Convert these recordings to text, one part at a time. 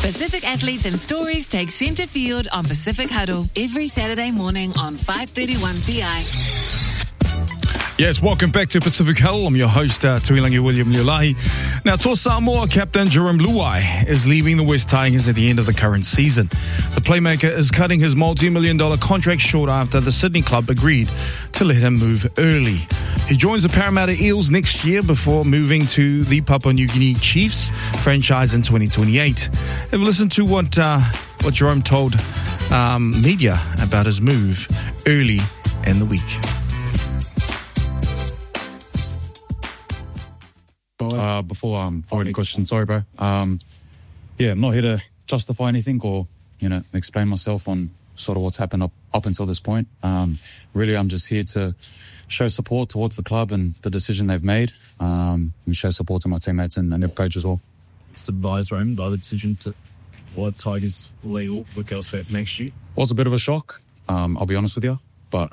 Pacific athletes and stories take centre field on Pacific Huddle every Saturday morning on 5:31 PI. Yes, welcome back to Pacific Huddle. I'm your host, Tuilangi William Liulahi. Now, Toa Samoa captain Jerome Luai is leaving the West Tigers at the end of the current season. The playmaker is cutting his multi-million-dollar contract short after the Sydney club agreed to let him move early. He joins the Parramatta Eels next year before moving to the Papua New Guinea Chiefs franchise in 2028. Have listened to what Jerome told media about his move early in the week. Before any questions, sorry, bro. I'm not here to justify anything or, explain myself on sort of what's happened up until this point. Really, I'm just here to show support towards the club and the decision they've made, and show support to my teammates and the coach as well. To advise Rome by the decision to let Tigers legal look elsewhere for next year? Was a bit of a shock, I'll be honest with you, but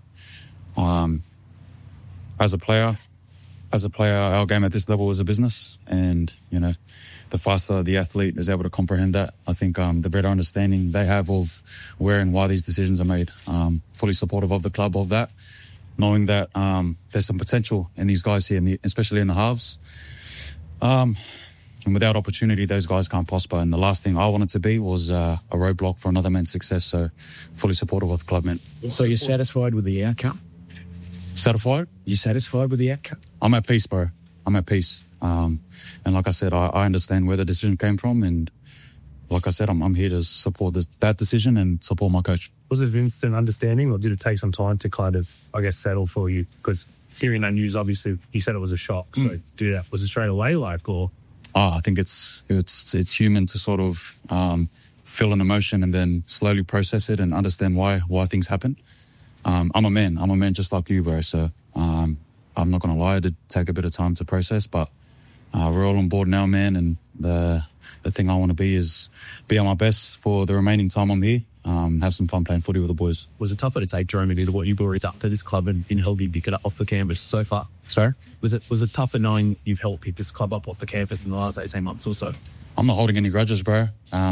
as a player, our game at this level is a business, and the faster the athlete is able to comprehend that, I think the better understanding they have of where and why these decisions are made. Fully supportive of the club of that, knowing that there's some potential in these guys here, especially in the halves. And without opportunity, those guys can't prosper. And the last thing I wanted to be was a roadblock for another man's success. So fully supportive of the club, man. So you're satisfied with the outcome? Satisfied? You satisfied with the outcome? I'm at peace, bro. I'm at peace. And like I said, I understand where the decision came from. And like I said, I'm here to support that decision and support my coach. Was it instant understanding, or did it take some time to kind of, settle for you? Because hearing that news, obviously, you said it was a shock. So was it straight away, or? I think it's human to sort of feel an emotion and then slowly process it and understand why things happen. I'm a man just like you, bro. So I'm not going to lie, it did take a bit of time to process, but we're all on board now, man. And the thing I want to be is be at my best for the remaining time I'm here. Have some fun playing footy with the boys. Was it tougher to take Jerome into what you've already done to this club and help you pick it up off the canvas so far? Sorry? Was it tougher knowing you've helped pick this club up off the canvas in the last 18 months or so? I'm not holding any grudges, bro.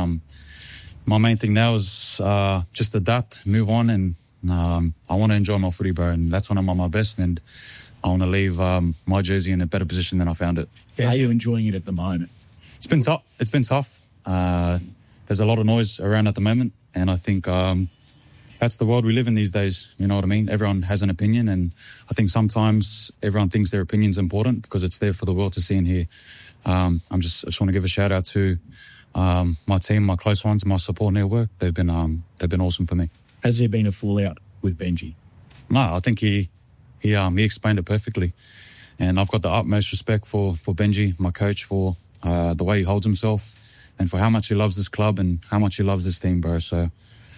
My main thing now is just adapt, move on, and I want to enjoy my footy, bro, and that's when I'm on my best, and I want to leave my jersey in a better position than I found it. How are you enjoying it at the moment? It's been tough. There's a lot of noise around at the moment, and I think that's the world we live in these days. You know what I mean? Everyone has an opinion, and I think sometimes everyone thinks their opinion's important because it's there for the world to see and hear. I just want to give a shout out to my team, my close ones, my support network. They've been awesome for me. Has there been a fallout with Benji? No, I think he explained it perfectly, and I've got the utmost respect for Benji, my coach, for the way he holds himself, and for how much he loves this club and how much he loves this team, bro. So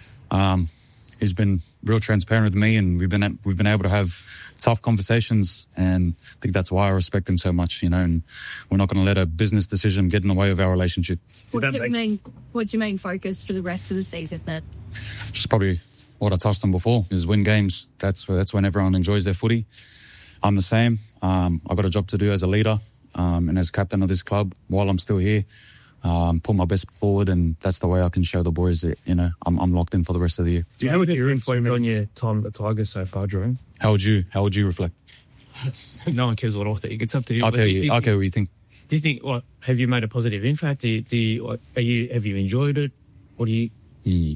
he's been real transparent with me, and we've been able to have tough conversations, and I think that's why I respect him so much, and we're not going to let a business decision get in the way of our relationship. What's your main focus for the rest of the season then? Just probably what I touched on before, is win games. That's when everyone enjoys their footy. I'm the same. I've got a job to do as a leader and as captain of this club while I'm still here. Put my best forward, and that's the way I can show the boys that, I'm locked in for the rest of the year. Do you have your influence on your time at the Tigers so far, Jerome? How would you reflect? No one cares what I think. It's up to you. I'll tell you what you think. Do you think, have you made a positive impact? Have you enjoyed it? What do you...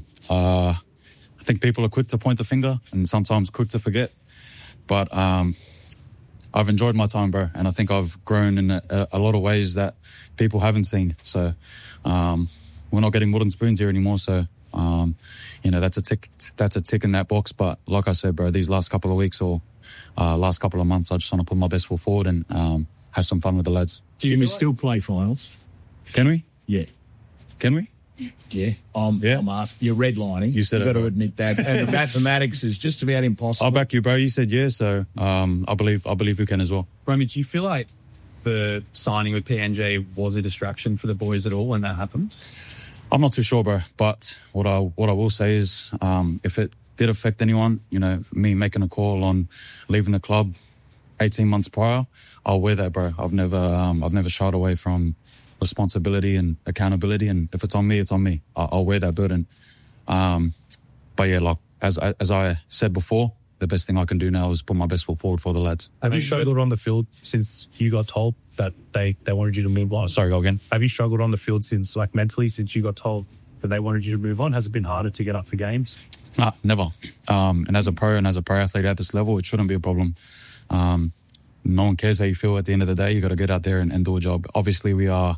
I think people are quick to point the finger and sometimes quick to forget. But I've enjoyed my time, bro, and I think I've grown in a lot of ways that people haven't seen. So we're not getting wooden spoons here anymore. So that's a tick in that box. But like I said, bro, these last couple of weeks or last couple of months, I just want to put my best foot forward and have some fun with the lads. Can we still play finals? Can we? Yeah. Can we? Yeah, I'm asking. You're redlining. You said You've got to admit that. And the mathematics is just about impossible. I'll back you, bro. You said yeah, so I believe we can as well. Romy, do you feel like the signing with PNG was a distraction for the boys at all when that happened? I'm not too sure, bro. But what I will say is, if it did affect anyone, me making a call on leaving the club 18 months prior, I'll wear that, bro. I've never shied away from responsibility and accountability. And if it's on me, it's on me. I'll wear that burden. But yeah, like as I said before, the best thing I can do now is put my best foot forward for the lads. Have you struggled on the field since you got told that they wanted you to move on? Sorry, go again. Have you struggled on the field since, like, mentally, since you got told that they wanted you to move on? Has it been harder to get up for games? Nah, never. And as a pro athlete at this level, it shouldn't be a problem. No one cares how you feel at the end of the day. You got to get out there and do a job. Obviously, we are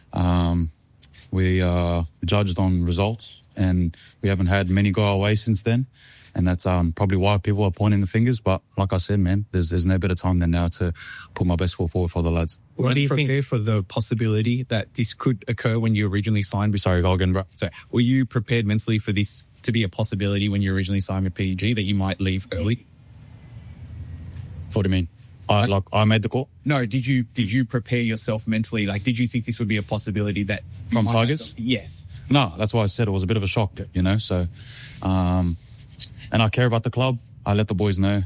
judged on results, and we haven't had many go our way since then. And that's probably why people are pointing the fingers. But like I said, man, there's no better time than now to put my best foot forward for the lads. What do you think for the possibility that this could occur when you originally signed? Sorry, go again, bro. So were you prepared mentally for this to be a possibility when you originally signed with PEG, that you might leave early? What do you mean? I made the call? No, did you prepare yourself mentally? Like, did you think this would be a possibility that from Tigers? Yes. No, that's why I said it was a bit of a shock, you know. So, and I care about the club. I let the boys know.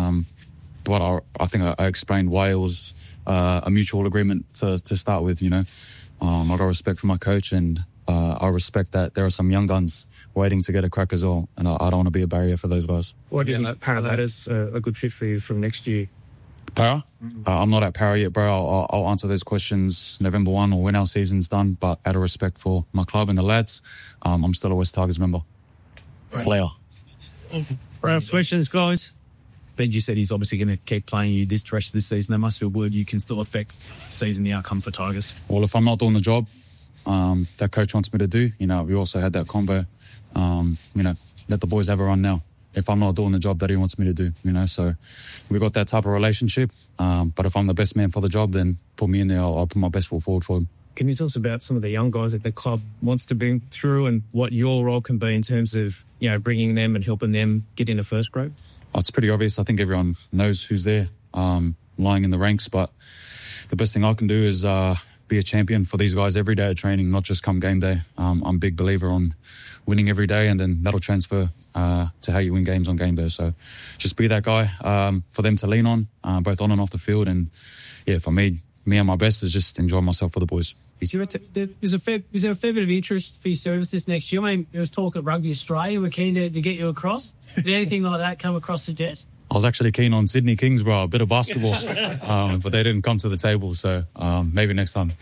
But I think I explained why it was a mutual agreement to start with, you know. I got respect for my coach, and I respect that there are some young guns waiting to get a crack as well, and I don't want to be a barrier for those guys. Why do you think Parramatta's a good fit for you from next year? Para? I'm not at Para yet, bro. I'll answer those questions November 1 or when our season's done, but out of respect for my club and the lads, I'm still a West Tigers member. Player. Questions, guys? Benji said he's obviously going to keep playing you this rest of this season. That must feel good. You can still affect season the outcome for Tigers. Well, if I'm not doing the job that coach wants me to do, you know, we also had that combo, you know, let the boys have a run now. If I'm not doing the job that he wants me to do, you know, so we got that type of relationship. But if I'm the best man for the job, then put me in there. I'll put my best foot forward for him. Can you tell us about some of the young guys that the club wants to bring through and what your role can be in terms of, you know, bringing them and helping them get into first grade? Oh, it's pretty obvious. I think everyone knows who's there, lying in the ranks. But the best thing I can do is be a champion for these guys every day of training, not just come game day. I'm a big believer on winning every day, and then that'll transfer to how you win games on game day. So just be that guy for them to lean on, both on and off the field. And yeah, for me and my best is just enjoy myself for the boys. Is there a fair bit of interest for your services next year? I mean, there was talk at Rugby Australia. We're keen to get you across. Did anything like that come across the desk? I was actually keen on Sydney Kings, bro, a bit of basketball, but they didn't come to the table. So maybe next time.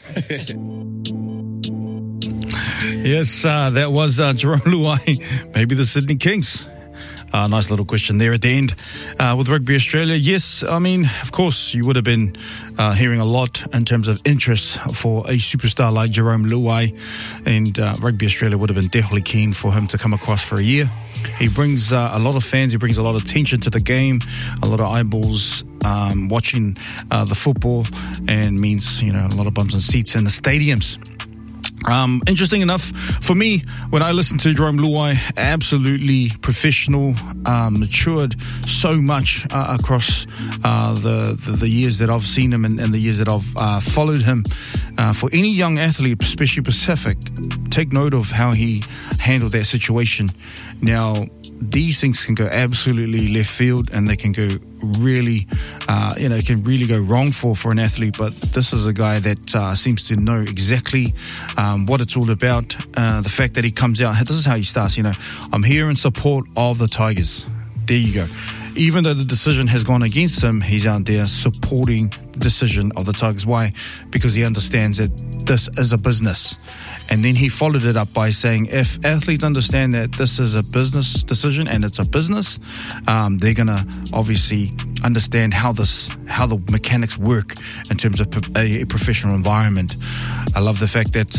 Yes, that was Jerome Luai, maybe the Sydney Kings. Nice little question there at the end. With Rugby Australia, yes, I mean, of course, you would have been hearing a lot in terms of interest for a superstar like Jerome Luai, and Rugby Australia would have been definitely keen for him to come across for a year. He brings a lot of fans, he brings a lot of attention to the game, a lot of eyeballs watching the football, and means, you know, a lot of bums and seats in the stadiums. Interesting enough, for me, when I listened to Jerome Luai, absolutely professional, matured so much across the years that I've seen him and the years that I've followed him. For any young athlete, especially Pacific, take note of how he handled that situation. Now, these things can go absolutely left field, and they can go really, it can really go wrong for an athlete. But this is a guy that seems to know exactly what it's all about. The fact that he comes out, this is how he starts, you know, I'm here in support of the Tigers. There you go. Even though the decision has gone against him, he's out there supporting the decision of the Tigers. Why? Because he understands that this is a business. And then he followed it up by saying, if athletes understand that this is a business decision and it's a business, they're going to obviously understand how the mechanics work in terms of a professional environment. I love the fact that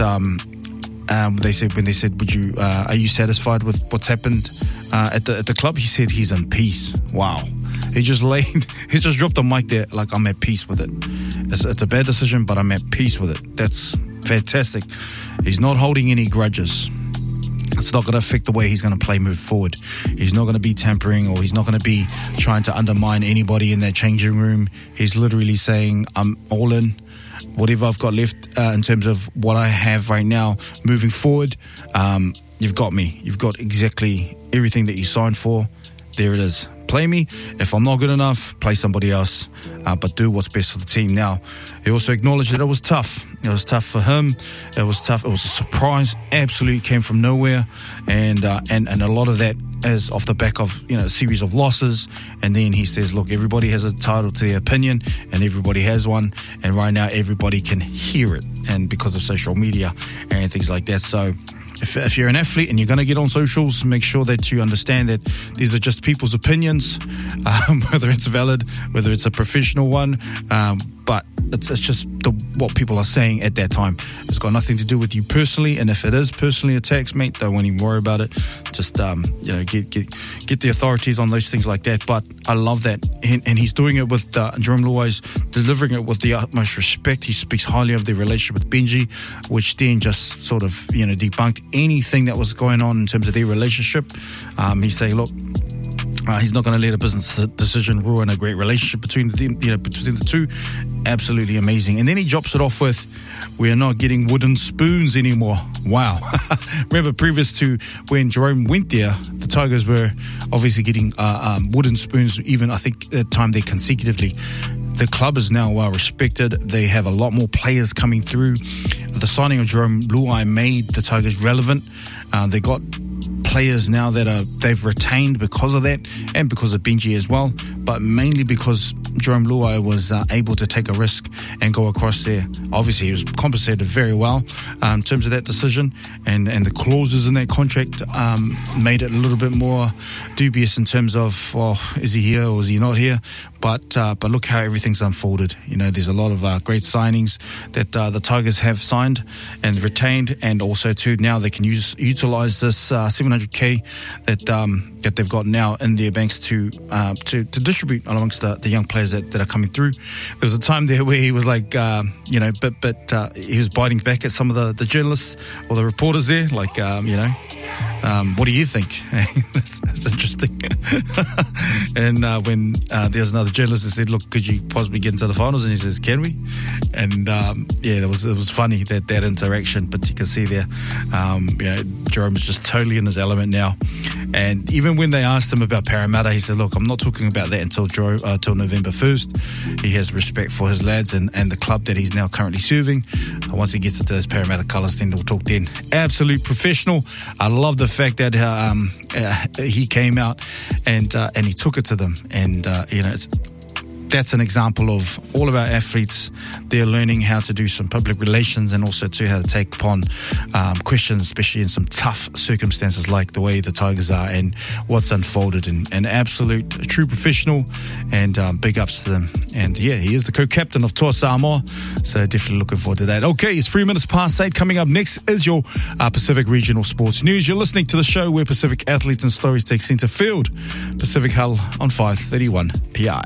when they said, are you satisfied with what's happened at the club? He said he's in peace. Wow. He just dropped the mic there like, I'm at peace with it. It's a bad decision, but I'm at peace with it. That's fantastic. He's not holding any grudges. It's not going to affect the way he's going to move forward. He's not going to be tampering, or he's not going to be trying to undermine anybody in that changing room. He's literally saying, I'm all in. Whatever I've got left in terms of what I have right now moving forward, you've got me. You've got exactly everything that you signed for. There it is. play me. If I'm not good enough, play somebody else, but do what's best for the team. Now, he also acknowledged that it was tough. It was tough for him. It was tough. It was a surprise. Absolutely came from nowhere, and a lot of that is off the back of a series of losses. And then he says, look, everybody has a title to their opinion, and everybody has one, and right now everybody can hear it, and because of social media and things like that. So if you're an athlete and you're going to get on socials, make sure that you understand that these are just people's opinions, whether it's valid, whether it's a professional one, but it's just what people are saying at that time. It's got nothing to do with you personally, and if it is personally attacks, mate, don't even worry about it. Just get the authorities on those things like that. But I love that, and he's doing it with Jarome Luai's delivering it with the utmost respect. He speaks highly of their relationship with Benji, which then just sort of debunked anything that was going on in terms of their relationship. He's saying, look, he's not going to let a business decision ruin a great relationship between the two. Absolutely amazing. And then he drops it off with, we are not getting wooden spoons anymore. Wow. Remember, previous to when Jarome went there, the Tigers were obviously getting wooden spoons, even I think at the time they consecutively. The club is now well respected. They have a lot more players coming through. The signing of Jarome Luai made the Tigers relevant. They got players now that they've retained because of that, and because of Benji as well, but mainly because Jarome Luai was able to take a risk and go across there. Obviously, he was compensated very well in terms of that decision, and the clauses in that contract made it a little bit more dubious in terms of, well, is he here or is he not here? But look how everything's unfolded. There's a lot of great signings that the Tigers have signed and retained, and also too now they can utilize this $700K that they've got now in their banks to distribute amongst the young players that are coming through. There was a time there where he was like, he was biting back at some of the journalists or the reporters there, like, what do you think? That's interesting. And when there's another journalist that said, look, could you possibly get into the finals? And he says, can we? And it was funny, that interaction. But you can see there, Jarome's just totally in his element now. And even when they asked him about Parramatta, he said, look, I'm not talking about that until November 1st. He has respect for his lads and the club that he's now currently serving. Once he gets into those Parramatta colours, then we'll talk then. Absolute professional. I love the fact that he came out and he took it to them. And, that's an example of all of our athletes. They're learning how to do some public relations, and also to how to take upon questions, especially in some tough circumstances like the way the Tigers are and what's unfolded. And absolute true professional, and big ups to them. And yeah, he is the co-captain of Toa Samoa, so definitely looking forward to that. Okay, it's 3 minutes past 8. Coming up next is your Pacific Regional Sports News. You're listening to the show where Pacific athletes and stories take centre field. Pacific Huddle on 531 PI.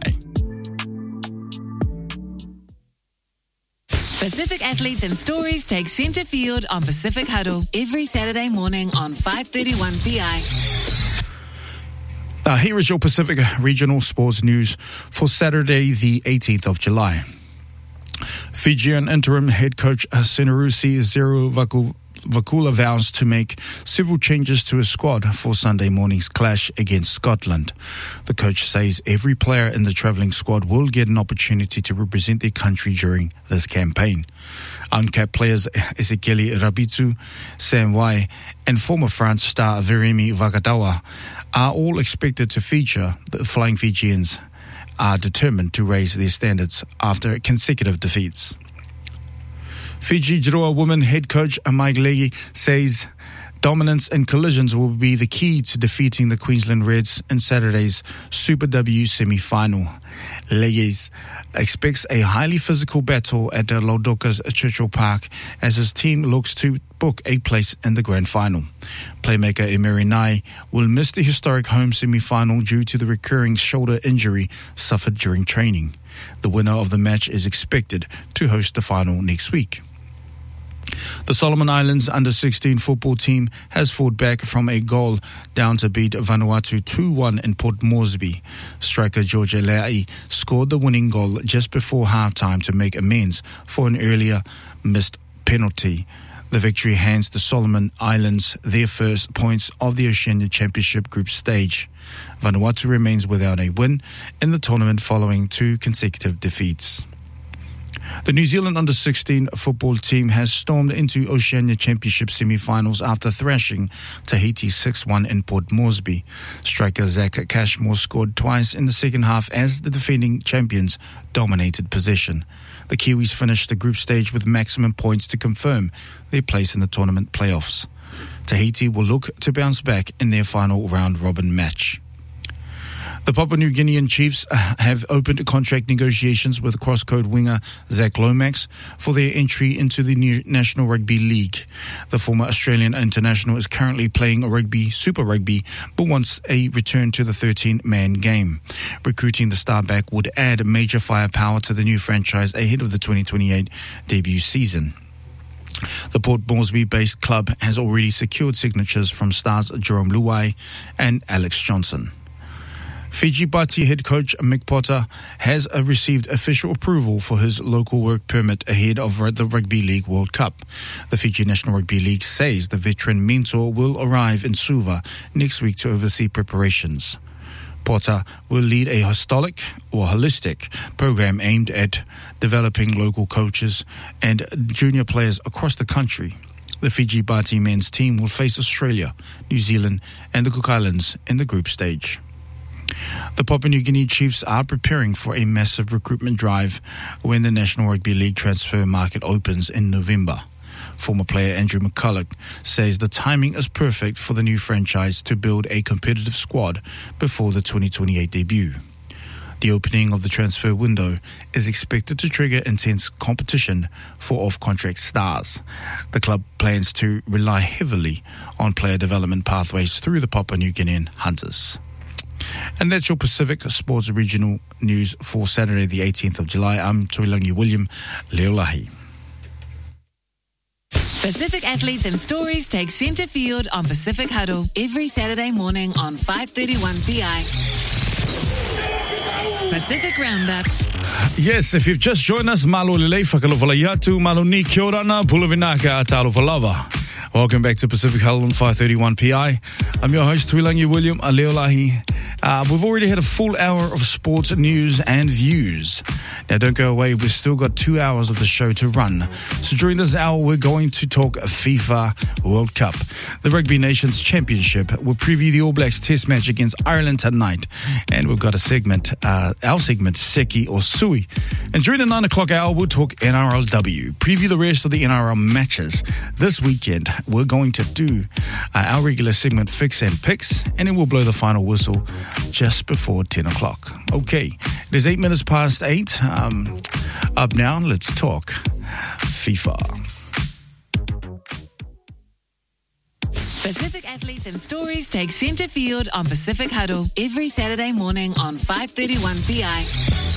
Pacific athletes and stories take centre field on Pacific Huddle every Saturday morning on 531 PI. Here is your Pacific Regional Sports News for Saturday, the 18th of July. Fijian interim head coach Senarusi Zero Vakula vows to make several changes to his squad for Sunday morning's clash against Scotland. The coach says every player in the travelling squad will get an opportunity to represent their country during this campaign. Uncapped players Ezekiel Rabitu, Sam Wai, and former France star Veremi Vakatawa are all expected to feature. The Flying Fijians are determined to raise their standards after consecutive defeats. Fiji Drua women head coach Mike Legge says dominance and collisions will be the key to defeating the Queensland Reds in Saturday's Super W semi-final. Legge expects a highly physical battle at the Laudoka's Churchill Park as his team looks to book a place in the grand final. Playmaker Emiri Nai will miss the historic home semi-final due to the recurring shoulder injury suffered during training. The winner of the match is expected to host the final next week. The Solomon Islands under-16 football team has fought back from a goal down to beat Vanuatu 2-1 in Port Moresby. Striker George Elai scored the winning goal just before halftime to make amends for an earlier missed penalty. The victory hands the Solomon Islands their first points of the Oceania Championship group stage. Vanuatu remains without a win in the tournament following 2 consecutive defeats. The New Zealand under-16 football team has stormed into Oceania Championship semi-finals after thrashing Tahiti 6-1 in Port Moresby. Striker Zach Cashmore scored twice in the second half as the defending champions dominated possession. The Kiwis finished the group stage with maximum points to confirm their place in the tournament playoffs. Tahiti will look to bounce back in their final round-robin match. The Papua New Guinean Chiefs have opened contract negotiations with cross-code winger Zach Lomax for their entry into the new National Rugby League. The former Australian international is currently playing Super Rugby, but wants a return to the 13-man game. Recruiting the star back would add major firepower to the new franchise ahead of the 2028 debut season. The Port Moresby-based club has already secured signatures from stars Jerome Luai and Alex Johnson. Fiji Bati head coach Mick Potter has received official approval for his local work permit ahead of the Rugby League World Cup. The Fiji National Rugby League says the veteran mentor will arrive in Suva next week to oversee preparations. Potter will lead a holistic program aimed at developing local coaches and junior players across the country. The Fiji Bati men's team will face Australia, New Zealand and the Cook Islands in the group stage. The Papua New Guinea Chiefs are preparing for a massive recruitment drive when the National Rugby League transfer market opens in November. Former player Andrew McCulloch says the timing is perfect for the new franchise to build a competitive squad before the 2028 debut. The opening of the transfer window is expected to trigger intense competition for off-contract stars. The club plans to rely heavily on player development pathways through the Papua New Guinean Hunters. And that's your Pacific Sports Regional News for Saturday the 18th of July. I'm Tuilangi William Leolahi. Pacific athletes and stories take centre field on Pacific Huddle every Saturday morning on 5:31 PI. Pacific Roundup. Yes, if you've just joined us, malo lelei whakalofala yatu, malo ni kia orana, pulavinaka atalo falava. Welcome back to Pacific Huddle on 5:31 PI. I'm your host, Tuilangi William Leolahi. We've already had a full hour of sports news and views. Now, don't go away. We've still got 2 hours of the show to run. So during this hour, we're going to talk FIFA World Cup. The Rugby Nations Championship. We'll preview the All Blacks Test match against Ireland tonight. And we've got a segment, our segment, Seki or Sui. And during the 9 o'clock hour, we'll talk NRLW. Preview the rest of the NRL matches. This weekend, we're going to do our regular segment, Fix and Picks. And then we'll blow the final whistle just before 10 o'clock. Okay, it is 8 minutes past 8. Up now, let's talk FIFA. Pacific athletes and stories take centre field on Pacific Huddle every Saturday morning on 5:31 PI.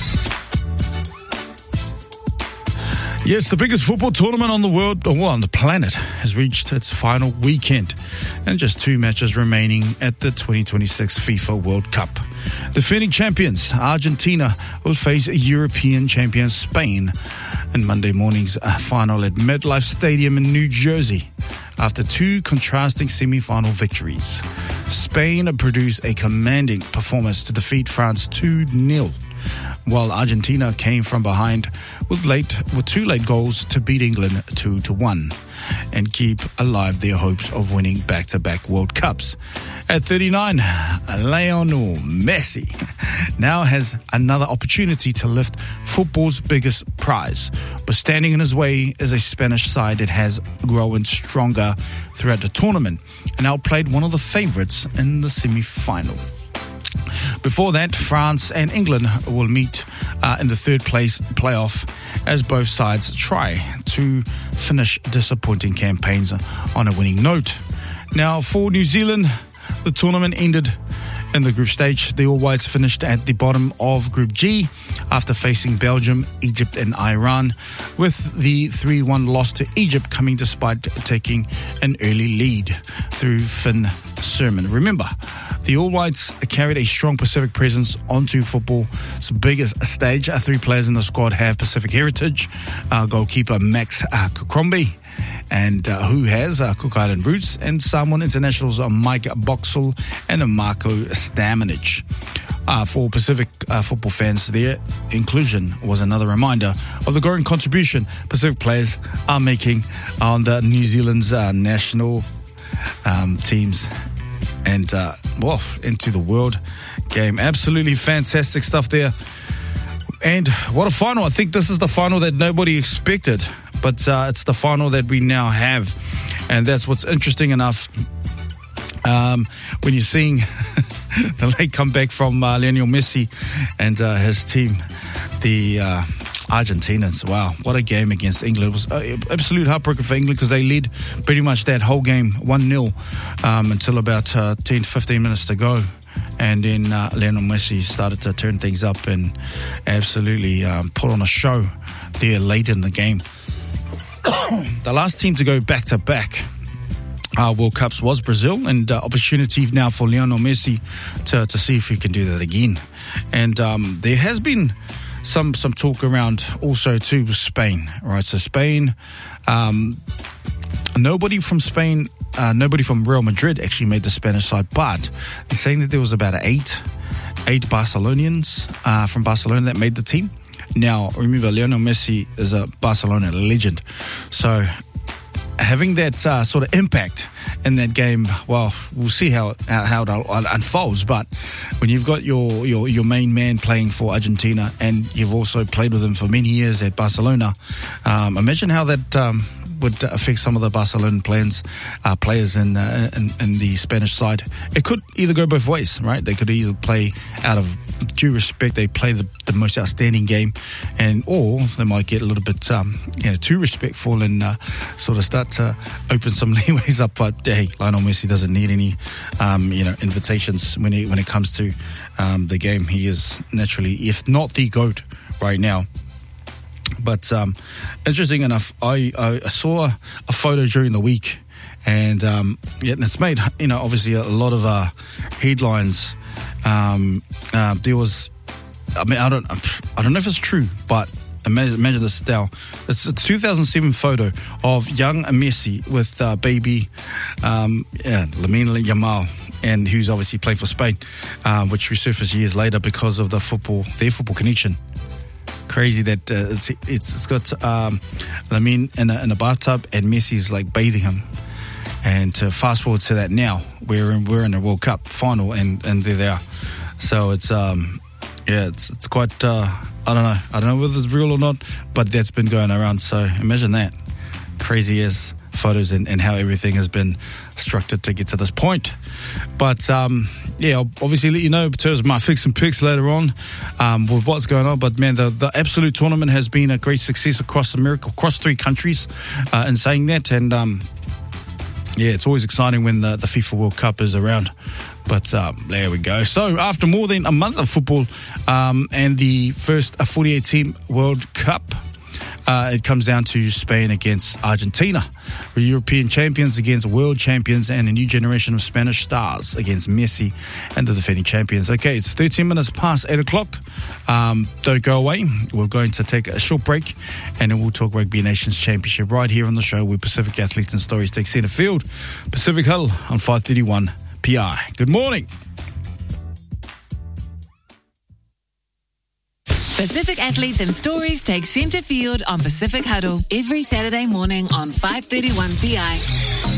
Yes, the biggest football tournament on the world, on the planet, has reached its final weekend, and just 2 matches remaining at the 2026 FIFA World Cup. Defending champions Argentina will face European champion Spain in Monday morning's final at MetLife Stadium in New Jersey. After 2 contrasting semi-final victories, Spain produced a commanding performance to defeat France 2-0. While Argentina came from behind with 2 late goals to beat England 2-1 and keep alive their hopes of winning back-to-back World Cups. At 39, Lionel Messi now has another opportunity to lift football's biggest prize. But standing in his way is a Spanish side that has grown stronger throughout the tournament and outplayed one of the favourites in the semi-final. Before that, France and England will meet in the third place playoff as both sides try to finish disappointing campaigns on a winning note. Now, for New Zealand, the tournament ended in the group stage. The All Whites finished at the bottom of Group G after facing Belgium, Egypt and Iran, with the 3-1 loss to Egypt coming despite taking an early lead through Finn Sermon. Remember, the All Whites carried a strong Pacific presence onto football's biggest stage. 3 players in the squad have Pacific heritage. Goalkeeper Max Crombie and who has Cook Island roots, and Samoan internationals Mike Boxall and Marco Stamanic. For Pacific football fans, their inclusion was another reminder of the growing contribution Pacific players are making on the New Zealand's national teams and into the world game. Absolutely fantastic stuff there. And what a final. I think this is the final that nobody expected, but it's the final that we now have. And that's what's interesting enough when you're seeing the late comeback from Lionel Messi and his team, the Argentinians. Wow, what a game against England. It was absolute heartbreaker for England because they led pretty much that whole game 1-0 until about 10 to 15 minutes to go. And then Lionel Messi started to turn things up and absolutely put on a show there late in the game. The last team to go back-to-back World Cups was Brazil, and opportunity now for Lionel Messi to see if he can do that again. And there has been some talk around also too with Spain, right? So Spain, nobody from Spain, nobody from Real Madrid actually made the Spanish side, but they're saying that there was about eight Barcelonians from Barcelona that made the team. Now, remember, Lionel Messi is a Barcelona legend, so having that sort of impact in that game, well, we'll see how it unfolds. But when you've got your main man playing for Argentina and you've also played with him for many years at Barcelona, imagine how that would affect some of the Barcelona players in the Spanish side. It could either go both ways, right? They could either play out of due respect, they play the most outstanding game, or they might get a little bit too respectful and sort of start to open some leeways up. But hey, Lionel Messi doesn't need any invitations when it comes to the game. He is naturally, if not the GOAT right now. But interesting enough, I saw a photo during the week, and it's made obviously a lot of headlines. There was, I don't know if it's true, but imagine this now. It's a 2007 photo of young Messi with baby Lamine Yamal, and who's obviously playing for Spain, which resurfaced years later because of their football connection. Crazy that it's got Lamine in a bathtub and Messi's like bathing him. And to fast forward to that now, we're in a World Cup final and there they are. So it's it's quite I don't know whether it's real or not, but that's been going around. So imagine that, crazy as photos and how everything has been structured to get to this point. But I'll obviously let you know in terms of my fix and picks later on with what's going on. But man, the absolute tournament has been a great success across America, across 3 countries. In saying that, and it's always exciting when the FIFA World Cup is around. But there we go. So after more than a month of football and the first 48-team World Cup, it comes down to Spain against Argentina, European champions against world champions, and a new generation of Spanish stars against Messi and the defending champions. Okay, it's 13 minutes past 8 o'clock. Don't go away. We're going to take a short break, and then we'll talk Rugby Nations Championship right here on the show where Pacific Athletes and Stories take centre field. Pacific Huddle on 531 PI. Good morning. Pacific Athletes and Stories take centre field on Pacific Huddle every Saturday morning on 531 PI.